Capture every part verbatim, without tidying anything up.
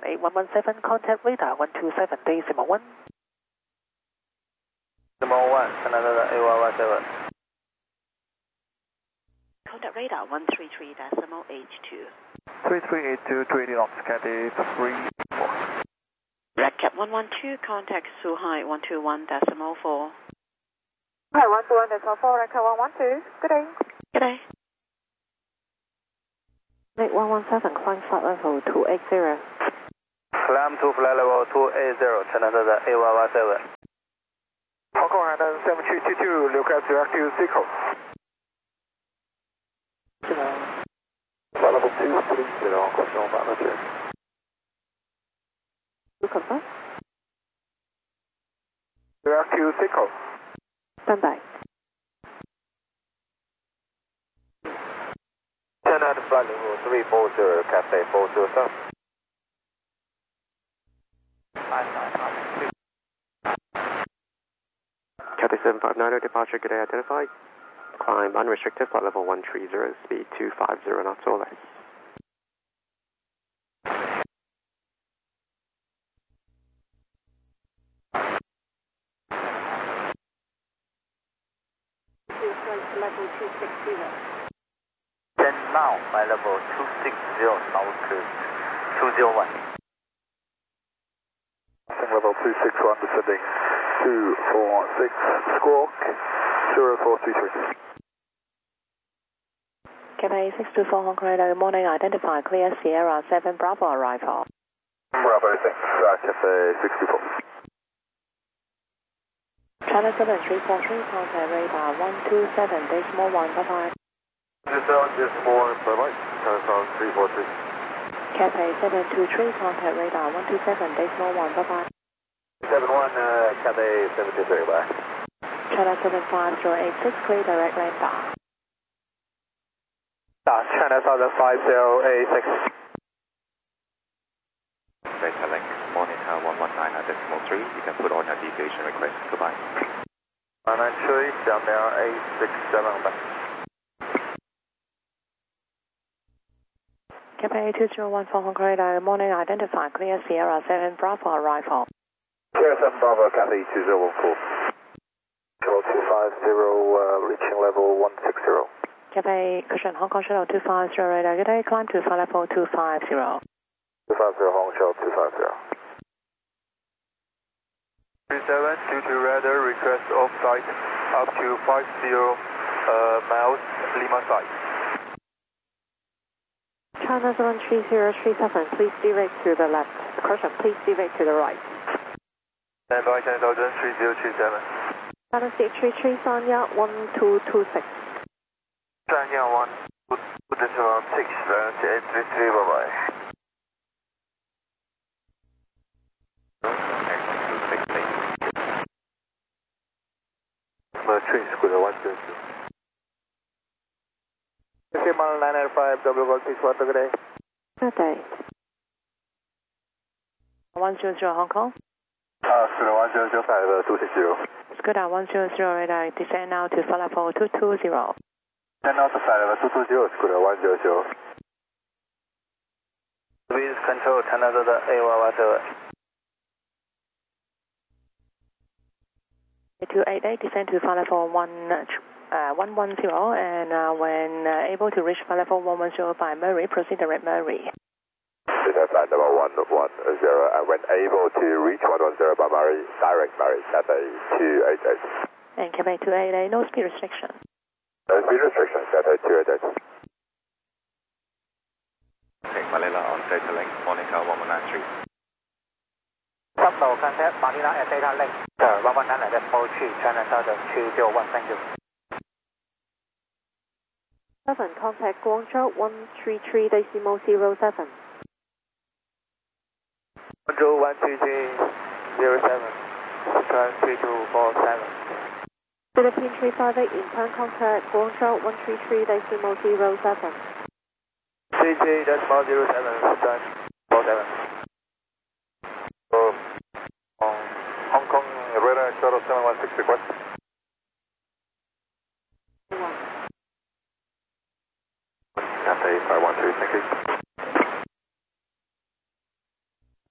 eight one one seven, contact radar one two seven decimal one. Decimal one, Canada eight one one seven. Contact radar one three three decimal eight two. three three eight two, twenty knots, Cathay three four. Red Cap one one two, contact Suhai one two one decimal four. Hi, one two one decimal four, Red Cap one one two. Good day. Good day. eight one one seven, climb flight level two eight zero. Climb to flight level two eight zero, Canada eight one one seven. Hong Kong Island seven three two two, request to active sequence. Flight level two three zero, question manager. You confirm? Active sequence. Stand by. Canada flight level three four zero, Cathay four zero seven. Cathay seven five nine, departure good day identified. Climb unrestricted, flight level one three zero, speed two five zero knots or less. Level two six zero. Then now, flight level two six zero, south two zero one. Level two six one, descending two four six, squawk zero four three three. Cathay six two four, Hong Kong radar, good morning, identify, clear Sierra seven Bravo arrival. Bravo six, uh, Cathay six two four. China seven three four three, contact radar one two seven decimal one, bye bye. two seven decimal one, bye bye. China three four three. Cathay seven two three, contact radar one two seven decimal one, bye bye. seven one, uh, Cathay seven two three, bye. China seven five zero eight six, clear direct landing. China Southern five zero eight six. Data link, monitor one one nine decimal three, you can put on your deviation request. Goodbye. one nine three, down there eight six seven, bye. Cathay two zero one four, Hong Kong radar, good morning, identify, clear Sierra seven Bravo arrival. Sierra seven Bravo, Cathay two zero one four. Control two five zero, uh, reaching level one six zero. Cathay cushion Hong Kong shuttle two five zero radar, good day, climb to flight level two five zero. two five zero, Hong Kong two five zero. three seven two two radar, request off flight up to five zero uh, miles, Lima side. China seven three zero three seven, please direct to the left. Caution, please direct to the right. Stand by ten thousand three zero three seven. China six three three, Sanya one two two six. Sanya one two decimal six, eight three three, bye bye. Train Scooter one zero two. Decimal nine nine five, double gold six one, good day. Good day. one zero zero Hong Kong. Uh, Scooter one zero zero five, uh, two six zero. Scooter one zero zero radar, descend now to flight level two two zero. Descend now to flight level two two zero, Scooter one zero zero. Please control Canada eight one one seven. two eight eight, descend to flight level one one zero, and uh, when uh, able to reach flight level one one zero by Murray, proceed direct Murray. Descend flight level one one zero, and when able to reach one one zero by Murray, direct Murray, Cathay two eight eight. And Cathay two eight eight, no speed restriction. No speed restriction, Cathay two eight eight. Take Manila on data link, monitor one one nine three. Subtle contact Manila at data link, uh, one one nine decimal three, China Southern two zero one, thank you. seven, contact Guangzhou one three three decimal zero seven. Guangzhou one three three zero seven, Sichuan three two four seven. Philippine three five eight, inbound contact Guangzhou one three three decimal zero seven. three three decimal zero seven, Sichuan four seven. So, um, Hong Kong radar shuttle seven one six request. Cathay five one three, thank you.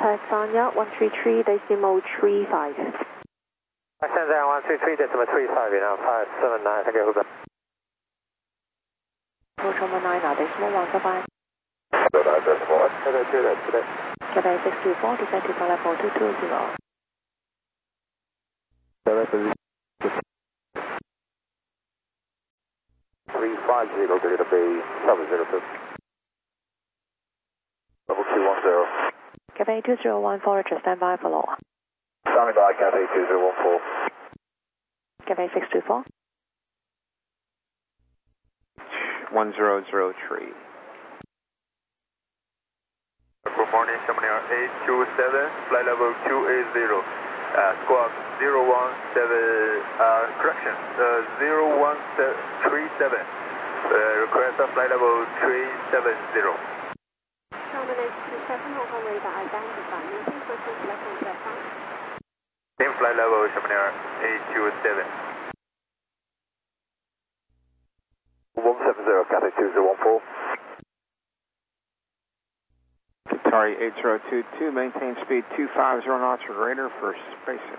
Contact Sanya one three three decimal three five. 现在 one three three decimal three five now five seven nine, thank you. Approach one nine now, decimal one, bye bye. Decimal one, today, today, today. Quebec six two four, descend to flight level two two zero. three five zero, going to be seven zero two. Level two one zero. Quebec two zero one four, just stand by for low. Standing by, Cathay two zero one four. Quebec six two four. one zero zero three. Good morning, Chamonix eight two seven, flight level two eight zero. Uh, squawk zero one seven, uh, correction, uh, zero one three seven. Uh, request a flight level three seven zero. Terminal two seven, Hong Kong radar identified. Maintain first level Z five. Same flight level, Chamonix eight two seven. one seven zero, Cathay two zero one four. Qatari eight zero two two, maintain speed two five zero knots or greater for spacing.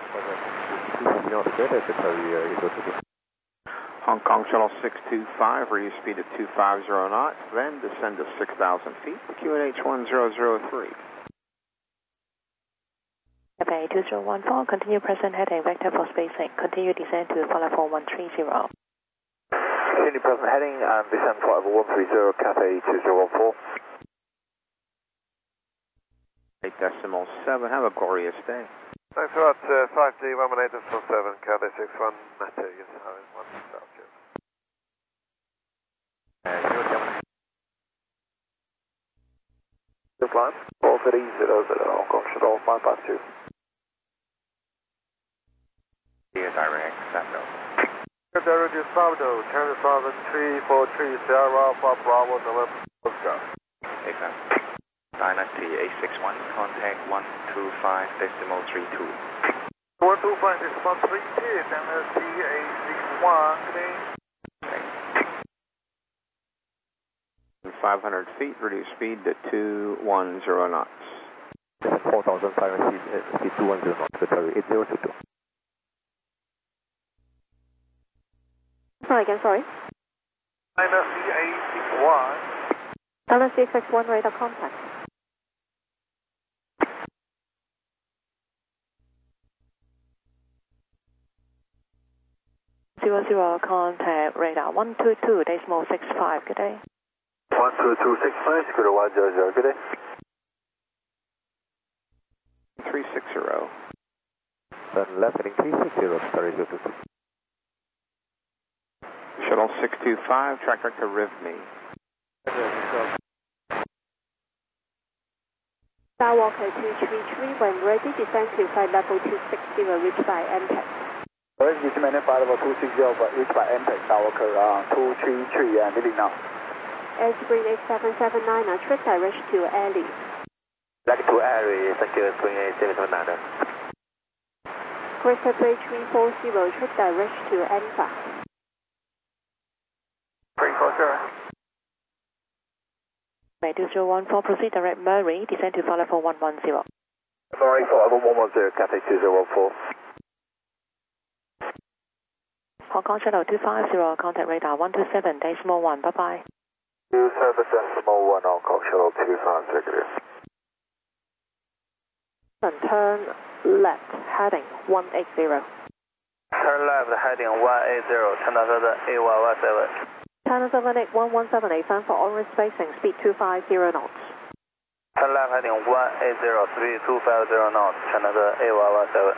Hong Kong Shuttle six two five, reduce speed to two five zero knots, then descend to six thousand feet, Q N H one zero zero three. Quebec two zero one four, continue present heading, vector for spacing. Continue descend to flight level one three zero. Continue present heading and descend flight level one three zero, Cathay two zero one four. eight decimal seven, have a glorious day. Thanks a lot, uh, five D one one eight decimal seven, Cathay six one, Meta, yes, one south, cheers. And you're coming. Good line, four three zero zero, Hong Kong Shuttle five five two. Here, direct, Sando. Direct is Salvador, ten thousand three four three, Sierra Alpha Bravo, November, Oscar. Exactly. Dynasty eight six one, contact one two five decimal three two. one two five decimal three two, Dynasty eight six one, good day. five hundred feet, reduce speed to two one zero knots. four thousand five hundred feet, speed two one zero knots, Qatari eight zero two two. Try again, sorry. Dynasty eight six one. Dynasty eight six one, radar contact. Zero zero, contact radar one two two, decimal six five, good day. one two two six five, Scooter one zero zero, good day. three six zero. Then left heading three six zero, Qatari zero two two. Shuttle six two five, track director Rivney. Skywalker two three three, when ready, descend to flight level two six zero, reached by M P E C. Alright, you can flight level two six zero, but reached by M P E C, Skywalker uh, two three three, and leaving now. Airsprint eight seven seven nine, now trick direction to Airly. Back to Airly, thank you, Spring eight seven seven nine. Crystal Bay three four zero, trick direction to Alpha. three four zero. Quebec two zero one four, proceed direct Murray, descend to flight level one one zero. Murray, flight level one one zero, Cathay two zero one four. Hong Kong Shuttle two five zero, contact radar one two seven, decimal one, bye bye. two seven decimal one, Hong Kong Shuttle two five zero. And turn left, heading one eight zero. Turn left, heading one eight zero, China seven eight one one seven. China seven eight one one seven, ascend for orange spacing, speed two five zero knots. Turn left, heading one eight zero, three two five zero knots, China seven eight one one seven.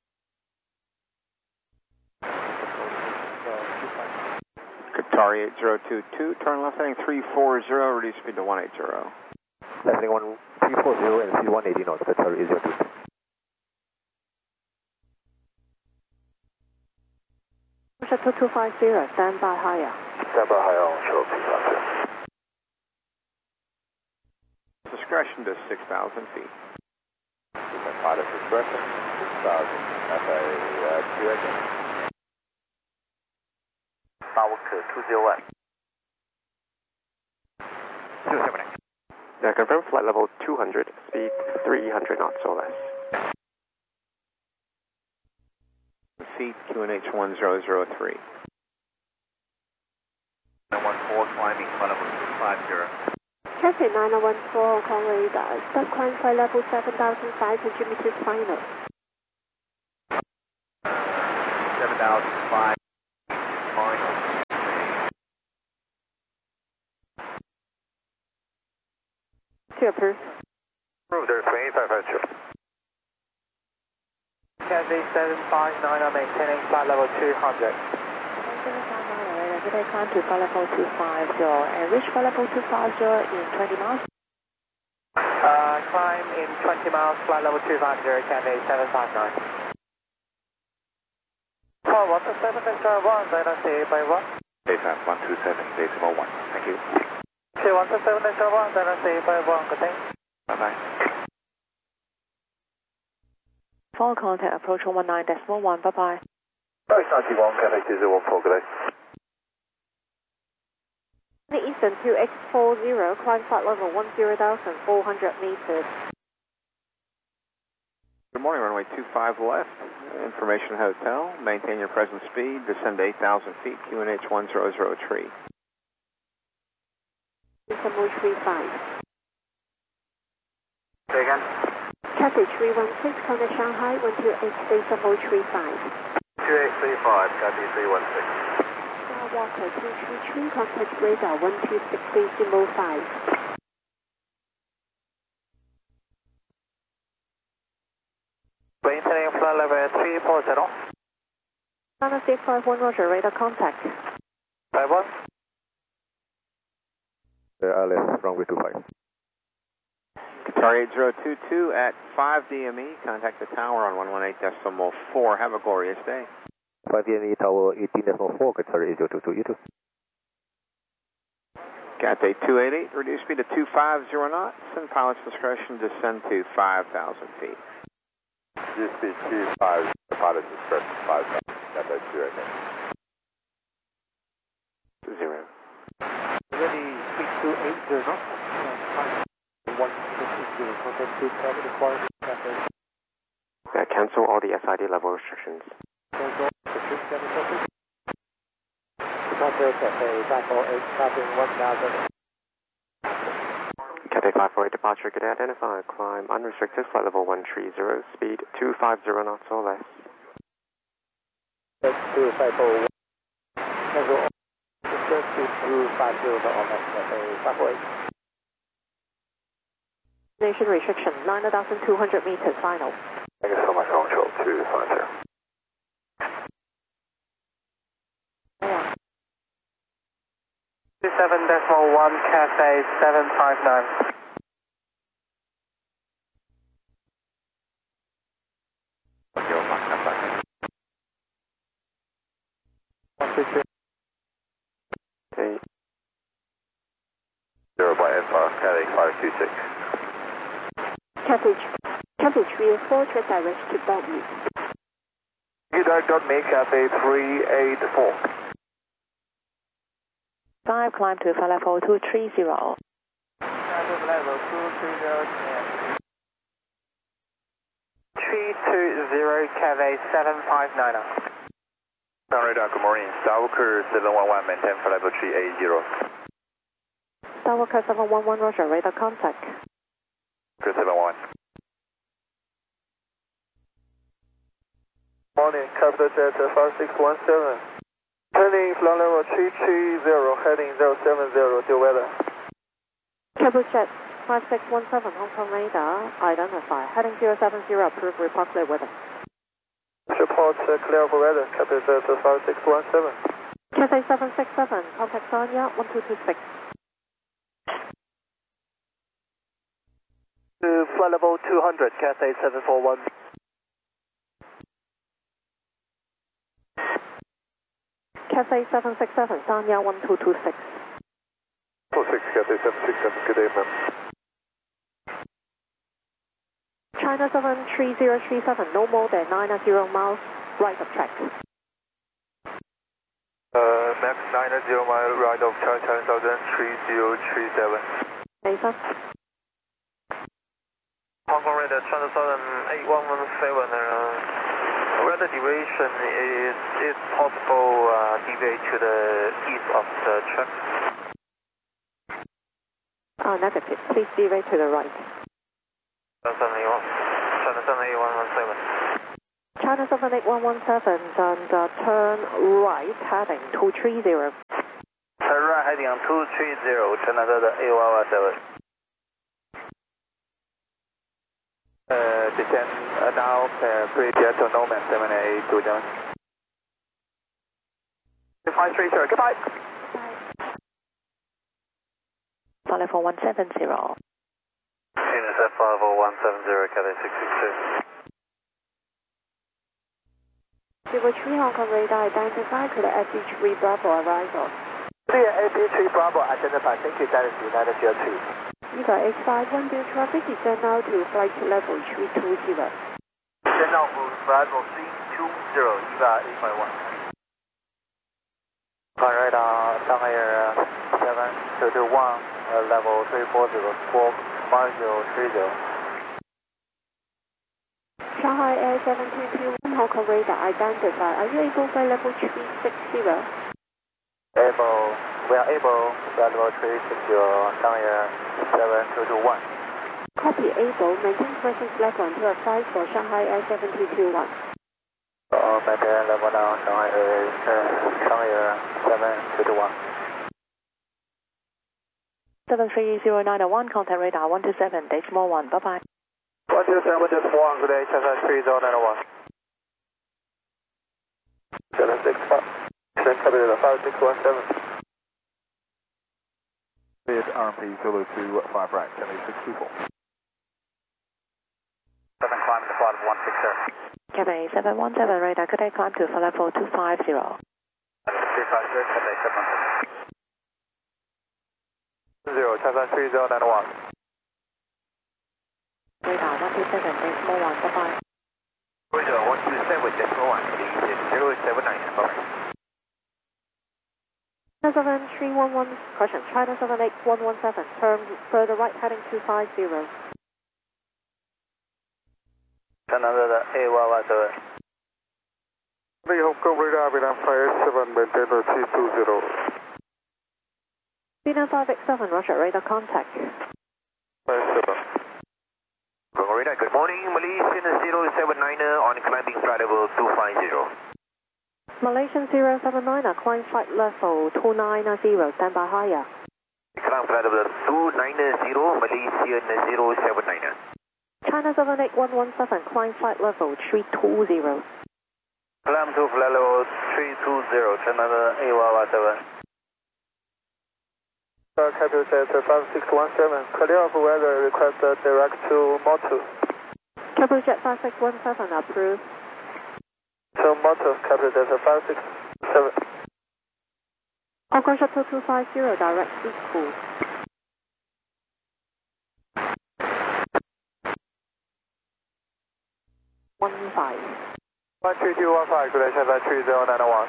Qatari eight zero two two, turn left heading three four zero, reduce speed to one eight zero. Left heading one three four zero and speed one eighty knots, Qatari eight zero two two. Shuttle two five zero, stand by higher. Stand by higher on Shuttle two five zero. Discretion to six thousand feet. Pilot discretion, six thousand. F A uh, Q again. Skywalker two zero one. two seven eight. Now confirm flight level two hundred, speed three hundred knots or less. Feet, Q N H one zero zero three. nine one four climbing flight level two five zero. Cathay nine one four Hong Kong radar, start climb flight level seven thousand five hundred meters final. seven thousand five final. To approve. Approve, there's twenty-five hundred. Cathay seven five nine, I'm maintaining flight level two hundred. seven five nine, today climb to flight level two five zero and reach flight level two five zero in twenty miles. Uh, climb in twenty miles, flight level two five zero, Cathay seven five nine. Four one two seven, Destroyer one, Zeta C eight by one. Data one two seven, decimal one. Thank you. two one two seven, Destroyer one, Zeta C eight by one, good day. Bye-bye. Full contact approach one one nine decimal one, bye bye. Paris ninety-one, Cathay two zero one four, good day. The Eastern two X four zero, climb flight level one zero thousand four hundred meters. Good morning, runway two five left, Information Hotel. Maintain your present speed, descend to eight thousand feet, Q N H one zero zero three. Decimal three five. Say again? Cathay three one six, contact Shanghai one two eight decimal three five. two eight three five, Cathay three one six. Walker two three three, contact radar one two six decimal five. Maintaining flight level three four zero. China six five one, roger, radar contact. Five one. Alice, runway two five. Qatar eight zero two two at five D M E. Contact the tower on one one eight decimal four. Have a glorious day. five D M E Tower eighteen decimal four, Qatar eight zero two two, you too. Cathay two eight eight, reduce speed to two five zero knots, and pilot's discretion descend to five thousand feet. G speed two five, pilot's discretion five thousand, Cathay two eight eight. Zero. Ready, speed two eight zero. one six zero, contact two seven, required Cathay. Uh, cancel all the S I D level restrictions. Cancel, two seven seven. Contact Cathay five four eight, traffic one thousand. Cathay five four eight departure, good day, identify, climb unrestricted, flight level one three zero, speed two five zero knots or less. two five four one. Cancel, speed two five zero knots or less, Cathay five four eight. Nation restriction nine thousand two hundred meters final. Thank you so much, control two five zero. two seven decimal one, Cathay seven five nine. one two two. Okay. Zero by F R, Cathay five two six. Cathay, Cathay three oh four, track direct to Bellevue. You don't got me, Cathay three eight four. five, climb to flight level two three zero. Traffic level two three zero. three two zero, Cathay seven five nine. Sound radar, good morning. Starwalker seven one one, maintain flight level three eight zero. Starwalker seven one one, roger, radar contact. seven one. Morning, Capital Jet five six one seven. Turning flight level three three zero, heading zero seven zero, due weather. Capital Jet five six one seven, Hong Kong radar, identify, heading zero seven zero, approved, report clear weather. Report uh, clear for weather, Capital Jet five six one seven. Cathay seven six seven, contact Sanya one two two six. To flight level two hundred, Cathay seven four one. Cathay seven six seven, Sanya one two two six. four six, Cathay seven six seven, good day, ma'am. China seven three zero three seven, no more than nine zero miles, right of track. Uh, max nine zero mile right of China Southern three zero three seven. Nathan? Hong Kong radar, China Southern eight one one seven, uh, weather deviation is, is possible uh, deviate to the east of the track. Uh, negative. Please deviate to the right. China Southern eight one one seven. China Southern eight one one seven and uh, turn right heading two three zero. Turn right heading two three zero, China Southern eight one one seven. Uh, descend uh, now, uh, please get to Norman seven eight two seven. five three zero, goodbye. five four one seven zero. Intercept five four one seven zero, Cathay six six two. Zero three Hong Kong radar identified to the S D three Bravo arrival. Clear S D three Bravo identified, thank you, that is United Jet three. Eagle H five one build traffic, descend now to flight level three two zero. Descend now to flight level three two zero, Eagle eight five one. Flight radar, Shanghai Air seven two two one, uh, level three four zero, squawk five zero three zero. Shanghai Air seven two two one, Hong Kong radar identified. Are you able by level three six zero? Able, we are able, flight level three six zero, Shanghai Air seven two two one. Copy, able, maintain presence level until a flight for Shanghai Air seven two two one. Uh, maintain level now, Shanghai Air, uh, Shanghai Air seven two two one. seven three zero nine one, contact radar one two seven, decimal one, bye bye. one two seven, decimal one, good day, seven three zero nine one. seven six five, send capital five six one seven. Cleared R M P Zulu two five right, Cathay six two four. seven climb to flight one six zero. Cathay seven one seven, radar, could I climb to flight level two five zero? two five zero, Cathay seven one seven. Zero, China three zero nine one. Radar one two seven, decimal one, bye bye. Radar one two seven, decimal one, please, zero seven nine, bye bye. China Southern three one one, caution, China Southern eight one one seven, turn further right heading two five zero. China Southern eight one one seven. The Hong Kong radar, Vietnam five seven, maintain three two zero. Vietnam five X seven, roger, radar contact. five seven. Hong Kong radar, good morning, Malaysian zero seven nine on climbing flight level two five zero. Malaysian zero seven nine, climb flight level two nine zero, stand by higher. Climb flight level two nine zero, Malaysian zero seven nine. China Southern eight one one seven, climb flight level three two zero. Climb to flight level three two zero, China eight one one seven. Uh, Capital Jet five six one seven, clear of weather, request uh, direct to Motu. Capital Jet five six one seven, approved. To Motu, Capital Jet five six seven. Hong Kong Shuttle two five zero, direct equal. one five. one three two one five, good day, China three zero nine one.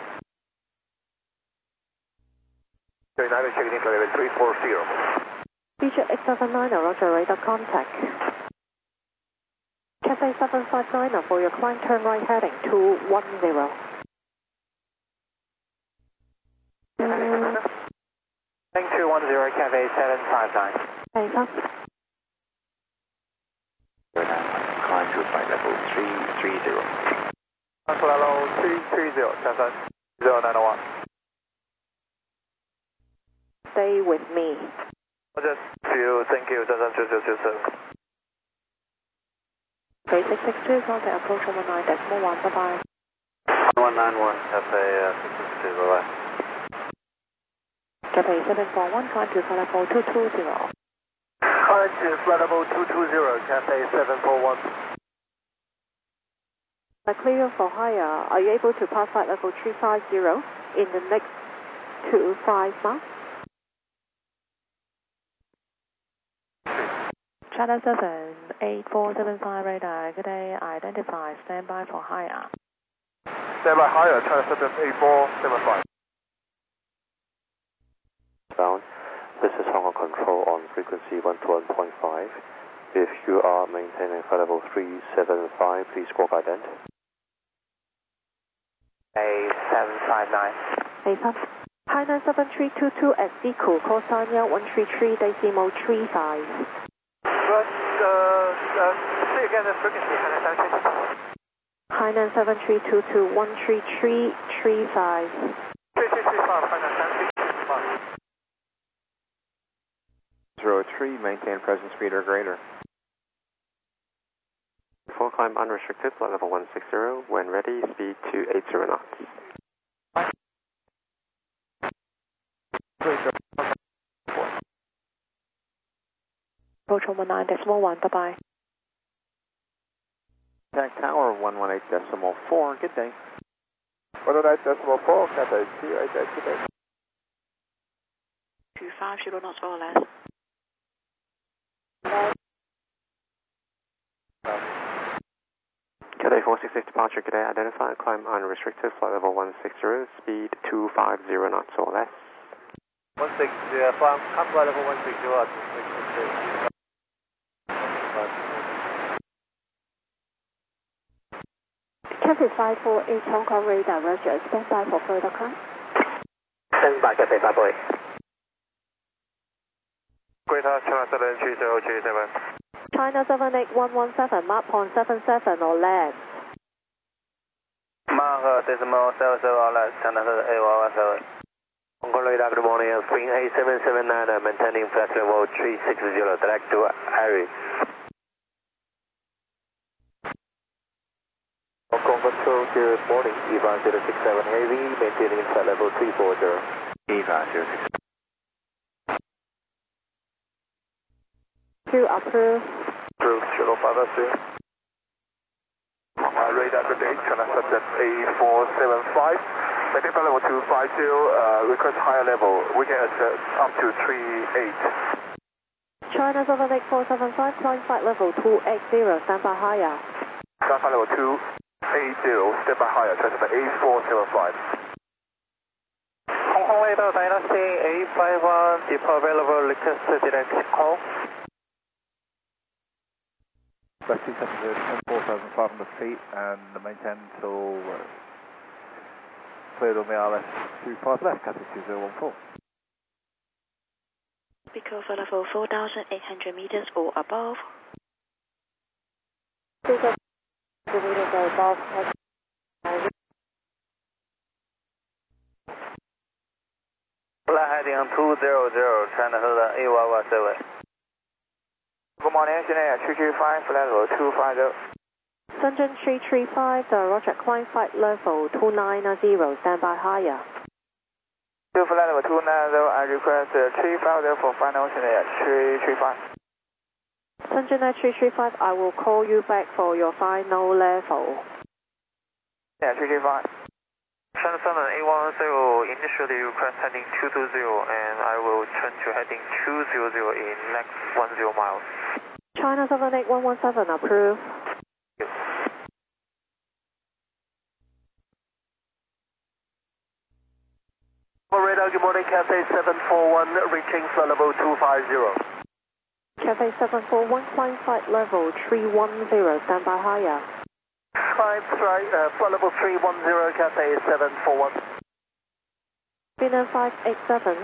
United checking in flight level three four zero. Feature eight seven nine, roger, radar contact. Cathay seven five nine, for your climb turn right heading two one zero. Mm. Thank two one zero, Cathay seven five nine. Thanks, up. Climb to flight level three three zero. Flight level three three zero, China zero nine one. Stay with me. Just you, thank you, China two zero two seven. Three six six two, contact approach one nine, decimal one, bye bye. one nine one, Cathay uh, six six two, bye bye. Cathay seven four one, climb to flight level two two zero. Climb to flight level two two zero, Cathay seven four one. I clear for higher. Are you able to pass flight level three five zero in the next two five miles? China seven eight four seven five, radar, good day, identify, stand by for higher. Stand by higher, China seven eight four seven five. Down. This is Hong Kong Control on frequency one two one point five. If you are maintaining flight level three seven five, please squawk ident. A seven five nine. A seven. Hi nine seven three two two at Zico, call sign one three three decimal three five. But, uh, uh, say again the frequency, Hi nine seven three two two. Hi nine seven three two two one three three three five. three three three five, Hi nine seven three two five. zero three, maintain present speed or greater. Full climb unrestricted, flight level one six zero. When ready, speed two eight zero knots. Approach one one nine decimal one, bye bye. Contact tower one one eight decimal four, good day. one one eight decimal four, Cathay two eight eight, good day. two five zero knots or less. Cathay four six six departure, good day. Identified, climb unrestricted, flight level one six zero, speed two five zero knots or less. one six zero, uh, come flight level one six zero. Cathay five four eight Hong Kong radar, Roger, stand by for further climb. Stand by, Cathay five four eight. Greater China seven three zero three seven. China seven eight one one seven, mark point seven seven or less. Mark decimal seven zero or less, China seven eight one one seven. Hong Kong radar, good morning, spring eight seven seven nine, uh, maintaining flight level three six zero, direct to Harry. Hong Kong Control, good morning, E V A zero six seven Heavy, maintaining flight level three four zero. E V A zero six seven. To approve. Approved, Sugar five zero. Uh, radar good day, China subject A four seven five. Maintain flight level two five zero, uh, request higher level, we can adjust up to three eight. China seven eight four seven five, climb flight level two eight zero, stand by higher. Climb flight level two eight zero, step by higher, transfer A four seven five. Hong Kong radar, Dynasty A five one, depot available, request direct call. That's two seven zero, four thousand five hundred feet, and maintain until uh, cleared on the R S two five left, Cathay two zero one four. Because for level four thousand eight hundred meters or above. two thousand meters or above. Flight heading two zero zero, China A one one seven. Good morning, engineer, three three five, flight level two five zero. Shenzhen three three five, uh, Roger, climb flight level two nine zero, stand by higher. To flight level two nine zero, I request uh, three five zero for final engineer, three three five. Shenzhen three three five, I will call you back for your final level. Yeah, three three five. Shenzhen A one zero, initially request heading two two zero, and I will turn to heading two zero zero in next one zero miles. China seven eight one one seven, approved. Yes. Radar, good morning, Cathay seven four one, reaching flight level two five zero. Cathay seven four one, climb flight level three one zero, stand by higher. Climb right, uh, flight level three one zero, Cathay seven four one. Vietnam five eight seven.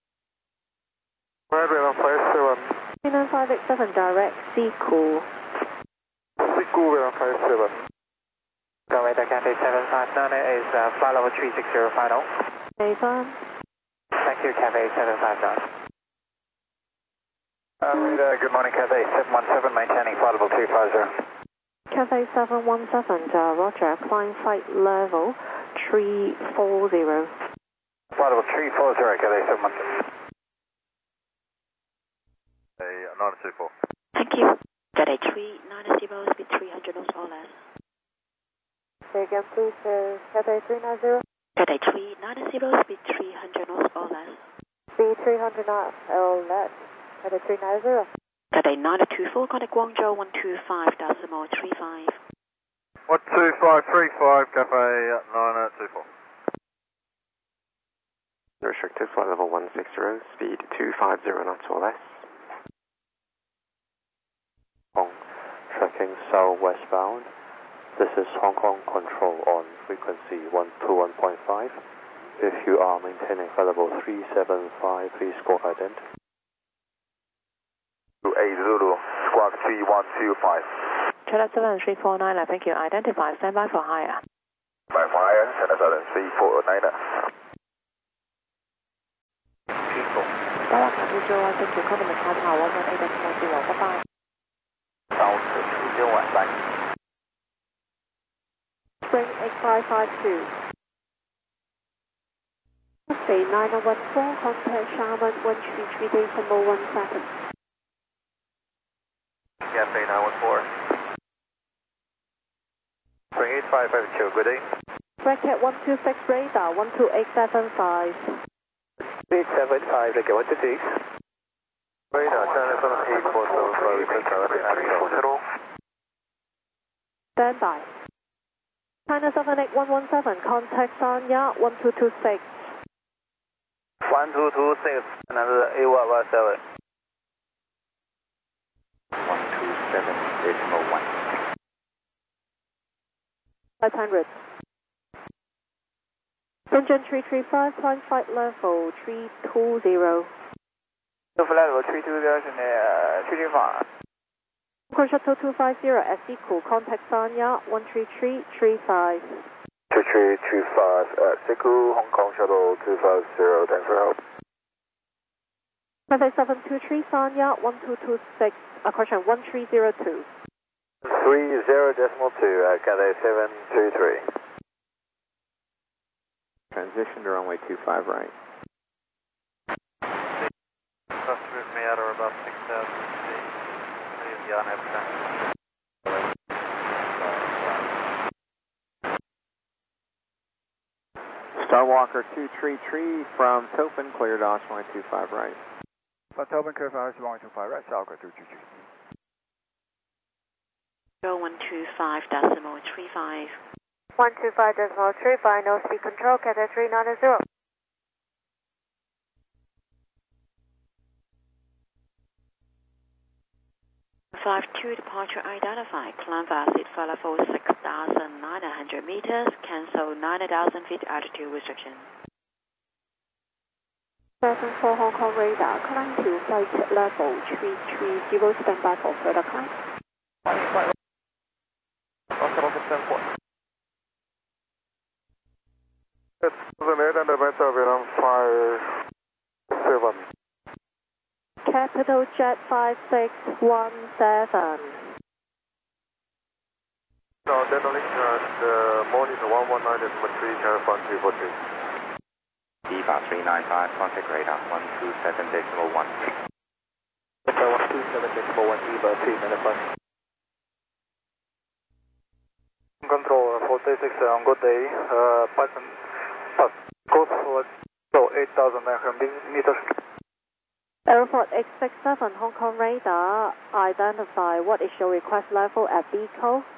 Vietnam five seven. Vietnam five eight seven, direct Zico. Zico, Vietnam five seven. Radar, Cathay seven five nine is uh, flight level three six zero final. Nathan. Thank you, Cathay seven five nine. Uh, radar, good morning, Cathay seven one seven, maintaining flight level three five zero. Cathay seven one seven, uh, Roger, climb flight level three four zero. Flight level three four zero, Cathay seven one seven. A nine two four. Thank you. Cathay three nine zero, speed three hundred knots or less. Say again, please, uh, Cathay three nine zero. Cathay three nine zero, speed three hundred knots or less. Speed three hundred knots or less. Cathay three nine zero. Cathay nine two four, contact Guangzhou one two five decimal three five. one two five three five, Cathay nine two four. Restricted, flight level one six zero, speed two five zero knots or less. tracking southwestbound. This is Hong Kong Control on frequency one two one point five. If you are maintaining flight level three seven five, please squawk ident. two eight Zulu, squawk three one two five. China seven three four nine, thank you. Identify, stand by for higher. By for higher, China seven three four nine. People. Dallas two zero one, thank you. Condom Tower one one eight decimal zero, bye bye. South two zero one, bye. Spring eight five five two. Say nine one four, contact Sharman one three three decimal one second. Cafe nine one four. Spring eight five five two, good day. Bracket one two six radar, one two eight seven five. eight seven five, okay, one two six. Radar, China seven eight four seven five, request three four zero. Stand by. China seven eight one one seven, contact Sanya one two two six. one two two six, another eight one one seven. one two seven decimal one. five hundred. Engine three three five, climb flight level three two zero. Flight level three two zero 是那去军法。 Air Shuttle two five zero, S equal, contact Sanya one three three three five. two three three five, at Siku, Hong Kong Shuttle two five zero, thanks for help. Cathay seven two three, Sanya one two two six, uh, correction, one three zero two. three zero decimal two, at Cathay seven two three. Transition to runway two five right. Customers may utter about six thousand feet. Leave the on Starwalker two three three from Topin, cleared off runway two five right. From Topin, clear for runway two five right, Starwalker two three three. zero one two five decimal three five. one two five decimal three five, no speed control, Cathay three nine zero. five two departure identified. Climb fast at flight level six thousand nine hundred meters. Cancel nine thousand feet altitude restriction. seven four Hong Kong radar, climb to flight level three three zero, stand by for further climb. It's an eight hundred meter, Vietnam five seven. Capital Jet five six one seven. No, definitely, uh, the morning one one nine decimal three, China one three four two. D bar three nine five, contact radar one two seven decimal one. one two seven decimal one, D bar three nine five. Control four six six, on good day, uh, Python, pass, course for so eight thousand nine hundred meters. Aeroflot X six seven, Hong Kong radar, identify what is your request level at B C O?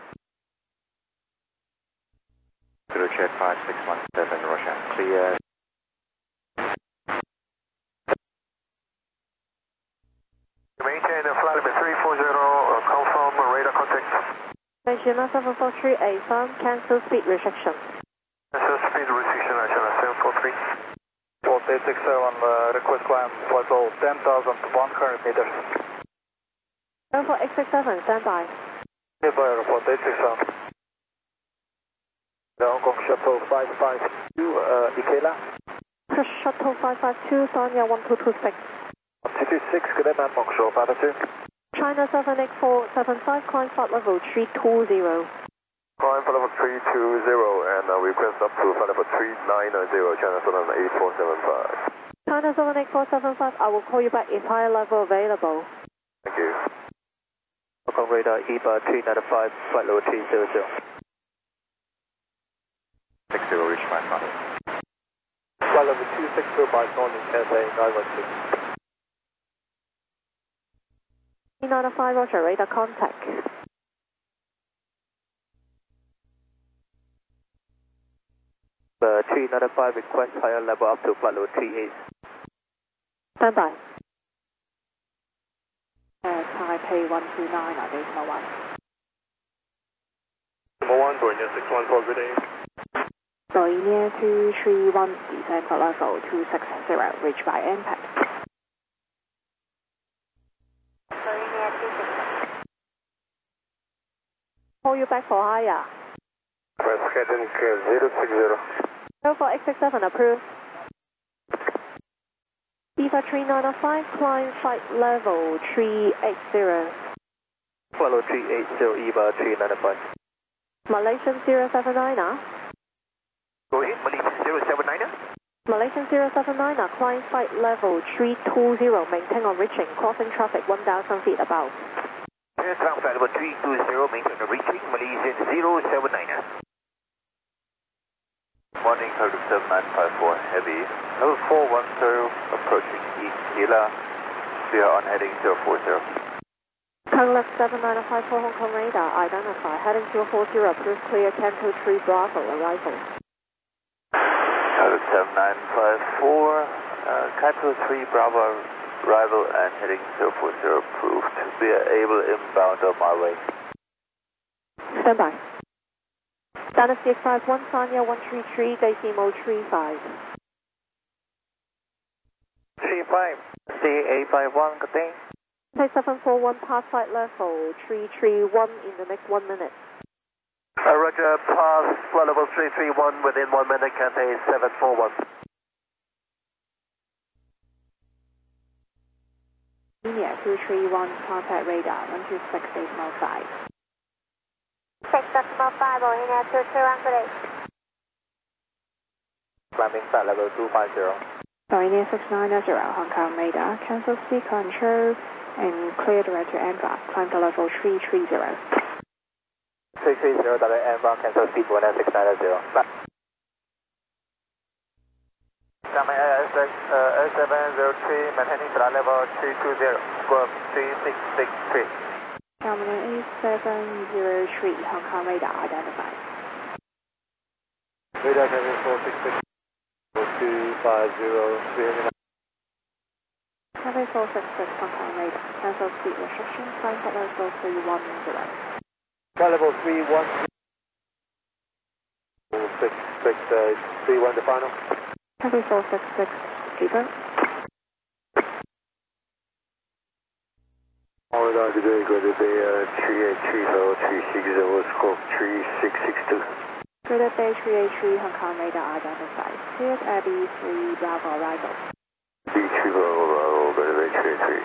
Zulu Jet five six one seven, Roger, clear. Maintain the flight level three four zero, uh, confirm radar contact. China seven four three eight, firm, cancel speed restriction. Cancel speed restriction, China seven four three. four eight six seven, uh, request climb, flight level ten thousand one hundred meters. Aeroflot X six seven, stand by. Nearby airport eight six seven. The Hong Kong Shuttle five five two, uh, Ikela. Shuttle five five two, Sanya one two two six. two two six, good day, man, Hong Shore five two. China seven eight four seven five, climb flight level three two zero. Climb flight level three two zero, and uh, request up to flight level three nine zero, China seven eight four seven five. China seven eight four seven five, I will call you back if higher level available. Thank you. Hong Kong radar, E bar three nine five, flight level three zero zero. six zero, reach my father. Flight level two six zero by Northern Cathay nine one six. three nine five, Roger, radar contact. Uh, three nine five, request higher level up to flight level three eight. Stand by. Uh, Taipei one two nine, decimal one. Linear six one four, good day. Linear two three one, descend for level two six zero, reach by impact. Linear two six zero. Call you back for higher. Press heading zero six zero. Go for eight six seven, approved. EVA three nine zero five, climb flight level three eight zero. Follow three eight zero, EVA three nine zero five. Malaysian zero seven nine er. Go ahead, Malaysian zero seven nine er. Malaysian zero seven nine er, climb flight level three two zero, maintain on reaching, crossing traffic one thousand feet above. Ground flight level three two zero, maintain on reaching, Malaysian zero seven nine er. Morning, code seven nine five four, heavy. Level four one zero, approaching East Gila. We are on heading zero four zero. Turn left seven nine five four, Hong Kong radar, identify, heading zero four zero, approved clear, Canto three Bravo, arrival. Code seven nine five four, uh, Canto three Bravo, arrival and heading zero four zero, approved. We are able inbound on my way. Stand by. Dynasty X five one, Sanya one three three, Decimo three five. three five, C eight five one, good day. Take seven four one, pass flight level three three one in the next one minute. Uh, Roger, pass flight level three three one within one minute, Cathay seven four one. Linear two three one, contact radar one two six decimal five. six decimal five, Linear two three one, good day. Climbing flight level two five zero. Linear six nine zero, Hong Kong radar, cancel speed control and clear direct to Embark, climb to level three three zero. three three zero, direct Embark, cancel speed one nine six nine zero. Coming S seven zero three, maintaining flight level three two zero, squawk three six six three. Terminal eight seven zero three, Hong Kong radar identified. Radar Cathay four six six, two five zero, three hundred. Cathay four six six, Hong Kong radar, cancel speed restriction, climb to level three one zero. Flight level three one six six, uh, three one the final. Cathay four six six, over. All right, today, go to the uh, three eight three zero three six zero, squawk three six six two. Greater Bay three eight three, Hong Kong radar identified. Cleared Abbey three Bravo arrival. B three Bravo, Bravo, go to Bay three eight three.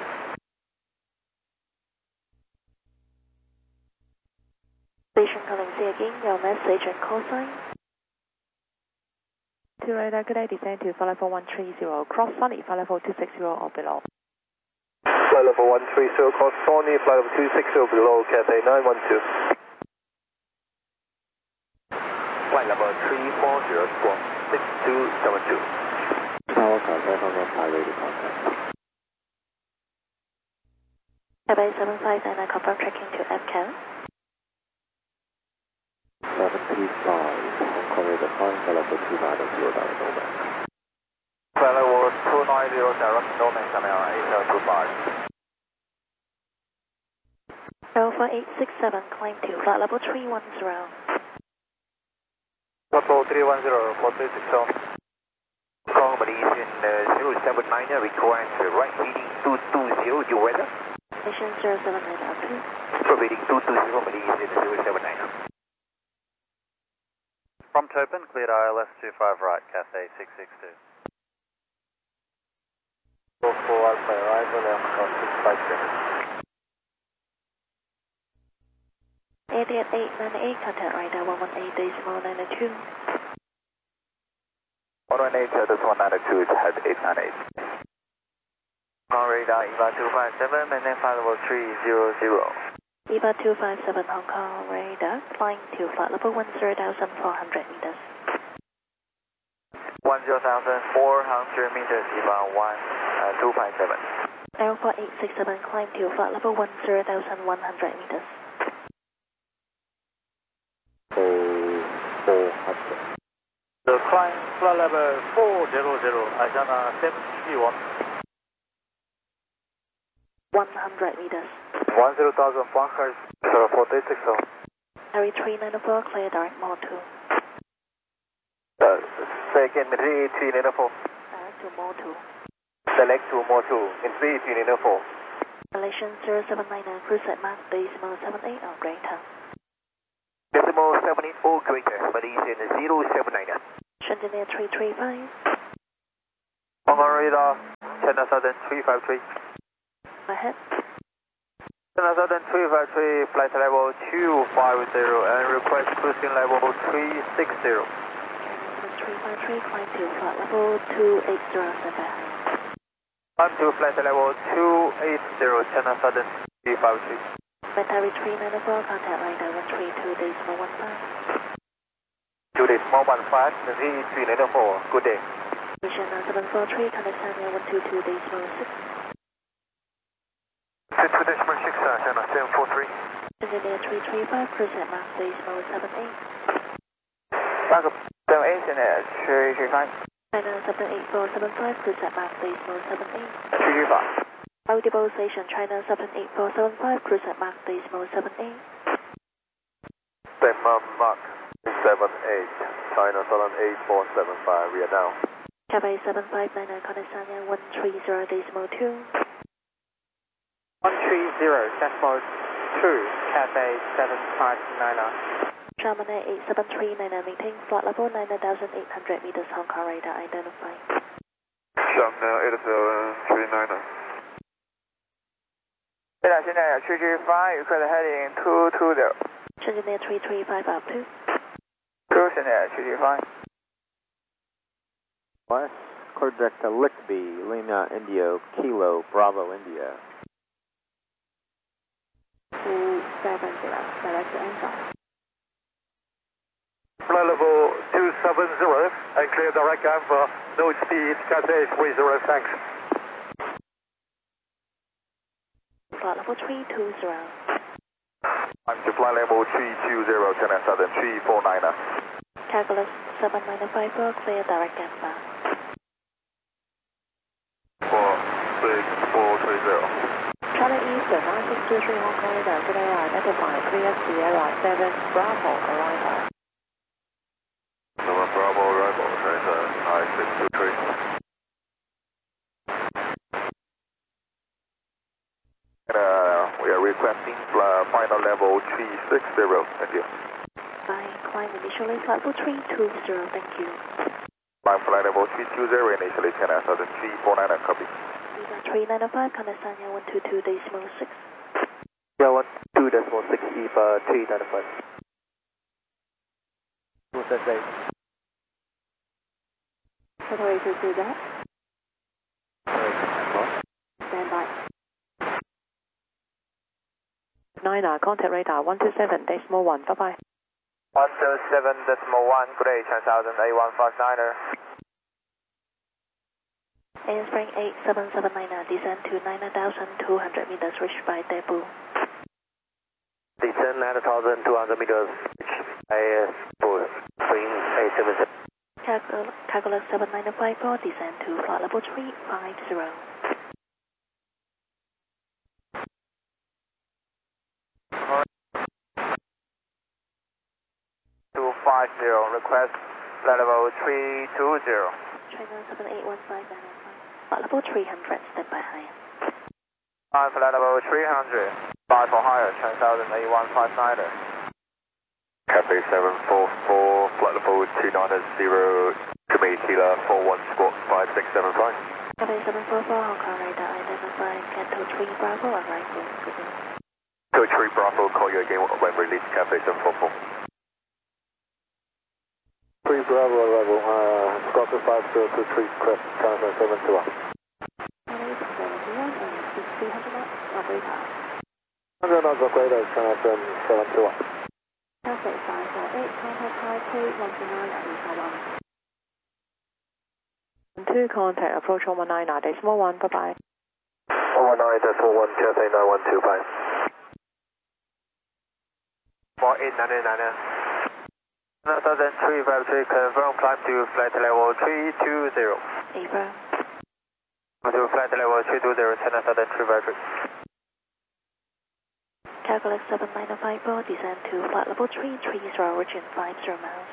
Station calling C again, your message and call sign. To radar, good day, descend to flight level one three zero, cross Sunny, flight level two six zero or below. Flight level one three zero, cross Sony, flight level two six zero below, Cathay nine one two. Flight level three four zero, squawk six two seven two. Tower contact, Hong Kong Thai radio contact. Cathay seven five and I confirm tracking to M C A N. seventy-five, Hong Kong radar flying, flight level two nine zero, direct Nomad. Flight level two nine zero, direct Nomad, coming on eight zero two five. Alpha eight six seven, climb to flight level three one zero. Level three one zero, four three six zero. Hong Kong Malaysian uh, zero seven nine, requires uh, right heading two two zero, your weather? Station zero seven nine, approved. For heading two two zero, Malaysian zero seven nine. From Topin, cleared I L S two five right, Cathay six six two. four four Alpha, arrival, Alpha six five seven. Idiot eight nine eight, contact radar one one eight decimal nine two. one one eight, uh, this one nine two, it has eight nine eight. On radar, EVA two five seven, maintain flight level three zero zero. EVA two five seven, Hong Kong radar, flying to flight level one zero thousand four hundred meters. one zero thousand four hundred meters, EVA one two five seven. Alpha eight six seven, climb to flight level one zero thousand one hundred meters. four hundred. The climb flight level four zero zero, Ajana seventy one. one hundred meters. one zero thousand four hundred, zero four three six zero. Harry three nine four, clear direct mode two. Uh, say again, three three nine four. Direct to mode two. Select to mode two, in three three nine four. Relation zero seven nine nine, cruise at Mach decimal seven eight or greater. Decimal seven eight or greater, Malaysian zero seven nine nine. Engineer three three five. Hong Kong radar, China Southern three five three. Ahead. China Southern three five three, flight level two five zero and request cruising level three six zero. three five three, climb to flight level two eight zero, stand by. Climb to flight level two eight zero, China Southern three five three. Battery three nine four, contact radar one three two decimal one five. two decimal one five, three three nine four, good day. Station seven four three, contact Sanya one two two decimal six. two decimal six, China seven four three. Engineer three three five, cruise at Mach decimal seven eight. Mark seven eight, Engineer three three five. China seven eight four seven five, cruise at Mach decimal seven eight. three three five. Audible station, China seven eight four seven five, cruise at Mach decimal seven eight. Denmark Mark seven eight, China Southern eight four seven five, we are down. Cafe seven five nine nine, contact Sanya one three zero decimal two. one three zero, decimal two, Cafe seven five nine nine. Germany eight seven three nine nine, meeting, flight level nine thousand eight hundred meters, Hong Kong radar identified. China eight seven three nine nine. 对了，现在区区发 request heading two two zero. Engineer three three five up two. two, 现在区区发。 West, clear deck to Lickby, Lima, Indio, Kilo, Bravo, India. two seven zero, direct to Angel. Flight level two seven zero and clear direct Alpha, no speed, Cathay three zero, thanks. Flight level three two zero. I'm to flight level three two zero, China Southern three four nine nine. Calculus seven nine five four, clear direct Alpha. four six four three zero. Charlie Eastern nine six two three Hong Kong radar, today identified three F Sierra seven Bravo arrival. seven Bravo arrival, China nine six two three. Uh, we are requesting uh, final level three six zero, thank you. By climb initially flight level three two zero, thank you. Climb flight level three two zero, initially China Southern three four nine nine, copy. Visa three nine five, contact Sanya one two two decimal six. Yeah, one two decimal six, E V A three nine five. What's that say? Separator to that. Stand by. Niner, contact radar one two seven decimal one, bye bye. one two seven decimal one, good day, China Southern A one five niner. Air Spring eight seven seven nine nine, descend to nine thousand two hundred meters, reached by debut. Descend nine thousand two hundred meters, I for Spring eight seven seven. Calcul Calculus seven nine five four, descend to flight level three five zero. two five zero, request flight level three two zero. China seven eight one five nine nine five. Flight level three hundred, stand by higher. Climb flight level three hundred, five for higher, China Southern A one five niner. Cathay seven four four, flight level two nine zero, Committee Kilo four one squawk five six seven five. Cathay seven four four, Hong Kong radar identified, Canto three Bravo, arrival. Good day. Two three Bravo, call you again when released, Cathay seven four four. three Bravo level, uh, Squawker five zero two three, crest, China seven two one. three hundred knots, operator. one hundred knots operator, China seven two one. Cathay five four eight, contact Taipei one two nine, Alpha one. Two contact approach one nine nine decimal one, bye bye. one nine decimal one, Cathay nine one two five. four eight nine nine nine. China Southern three five three, confirm climb to flight level three two zero. April. To flight level three two zero, China Southern three five three. Calculate seven nine five four, descend to flight level three three zero, origin five zero miles.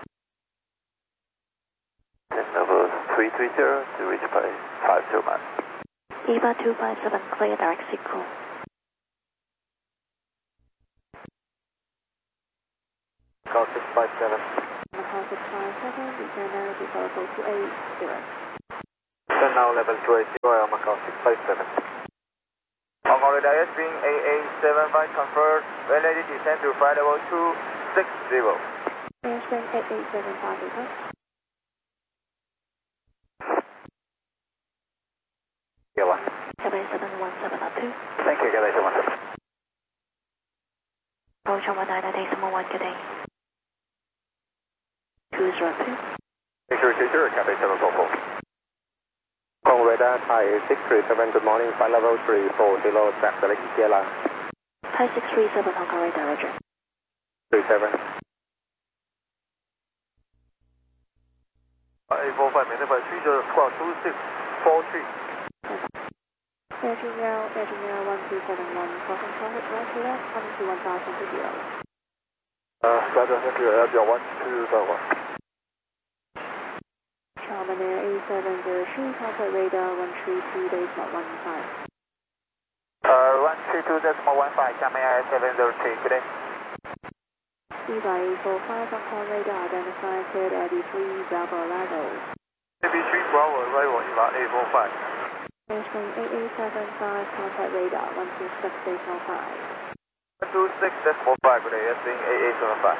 Descend level three three zero to reach by five zero miles. EVA two five seven, clear direct sequel. Call six five seven. Macau six five seven, descend now to flight level two eight zero. Descend now level two eight zero, Macau six five seven. Hong Kong radar S being A A seven five confirmed, when ready descend to flight level two six zero. Airspring eight eight seven five request. Yellow. Cathay seven one seven up two. Thank you, Cathay seven one seven. Approach one nine decimal one, good day. two zero two. Six zero two zero, Cathay seven four four. Hong Kong radar, Thai six three seven, good morning, flight level three four zero, track select K L R. Thai six three seven, Hong Kong radar, roger. three seven. eight four five, maintain by three zero, squawk two six four three. Air G L, Air G L one two seven one, crossing traffic right to left, coming to one thousand to zero. Uh, Roger, thank you, Air G L one two seven one. Charman Air A seven zero three, contact radar one three two decimal one five. Uh, one three two decimal one five, Charman Air seven zero three, good day. EVA eight four five, Hong Kong radar identified, cleared Eddie three, Bravo arrival. A B three Bravo arrival, EVA eight four five. Airspring eight eight seven five, contact radar one two six decimal five. one two six decimal five, good day, S being A A seven five.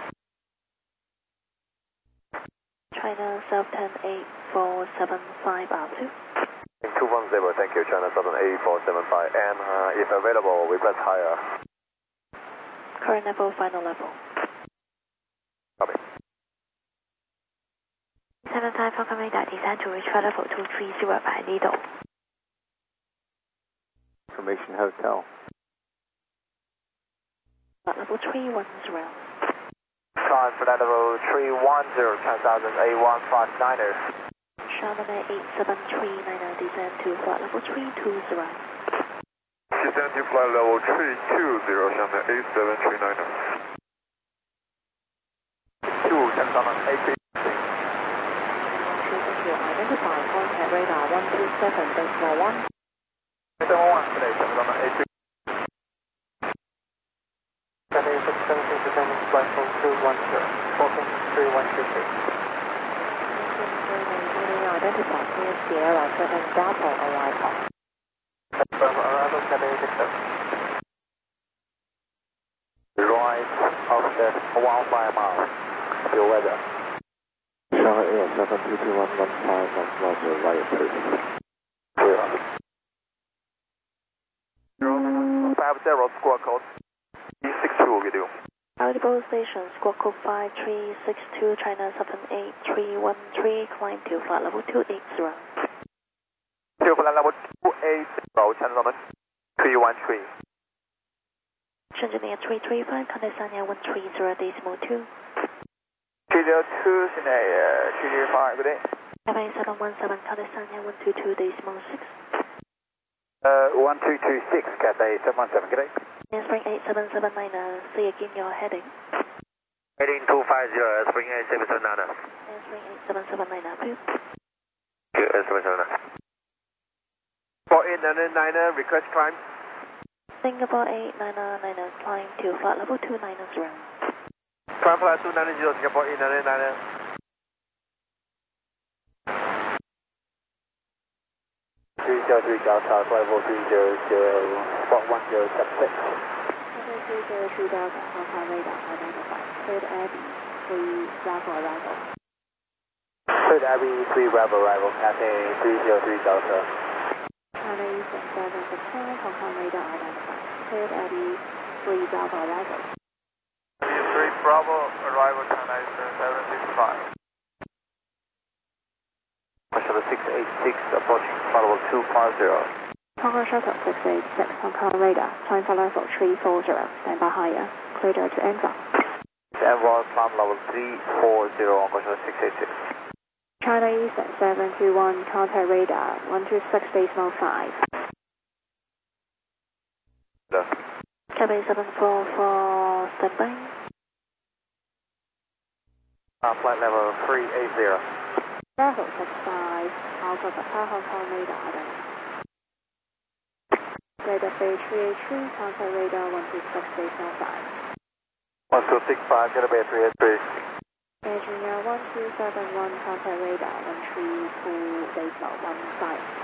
China South ten eight four seven five R two. two one zero, thank you, China Southern eight four seven five, and uh, if available, request higher. Current level, final level. Copy. seven five Hong Kong radar, descend to reach flight level two three zero by Lido. Information Hotel. Flight level three one zero. Time flight level three one zero, ten thousand eight one five niner. Charman Air eight seven three niner, descend to flight level three two zero. Descend to flight level three two zero, Charman eight seven three niner. two, ten thousand eight three. Identify contact radar one two seven decimal one. seven one, good day, ten thousand eight three. Cathay six seventeen, descending flight level two one zero, walking three one two three. Identify near Sierra seven Bravo arrival. Bravo arrival, Cathay six seven. Right offset one five miles. Still weather. Charlotte Air seven two two one one five one Roger, right approach. Zero. Zero, five zero, squawk code. E six two, we do. Audible station, squawk code five three six two, China seven eight three one three, climb to flight level two eight zero. To flight level two eight zero, China London three one three. Shenzhen Air three three five, contact Sanya one three zero decimal two. three zero two, Sydney, uh, three zero five, good day. Cathay seven one seven, contact Sanya one two two decimal six. Uh, one two two six, Cathay seven one seven, good day. Airspring eight seven seven niner, say again your heading. Heading two five zero, Spring eight seven seven niner. Airspring eight seven seven niner, please. Good, eight seven seven niner. four eight nine niner, request climb. Singapore eight niner niner, climb to flight level two nine zero. Climb flight two nine zero, Singapore eight nine niner. three zero three Delta, flight level three zero zero, spot one zero seven six. Cathay three zero three Delta, Hong Kong radar identified, cleared Eddie three, Bravo arrival. Cleared Abbey three Bravo arrival, Cathay three zero three Delta. China Eastern seven six five, Hong Kong radar identified, cleared Eddie three, Bravo arrival. three Bravo arrival, China Eastern seven six five. Shuttle six eight six approaching flight level two five zero. Hong Kong Shuttle six eight six, Hong Kong radar, climb flight level three four zero, stand by higher, clear to Enva. Enva, climb level three four zero, Hong Kong Shuttle six eight six. China Eastern seven two one, contact radar one two six decimal five. Hello. seven seven four four, standby. Uh, flight level three eighty. Bravo six five, Alpha Papa Hong Kong radar identified. Radar Bay three eight three, contact radar one two six eight nine five. one two six five, Delta Bay three eight three. Engineer one two seven one, contact radar one three two eight one five.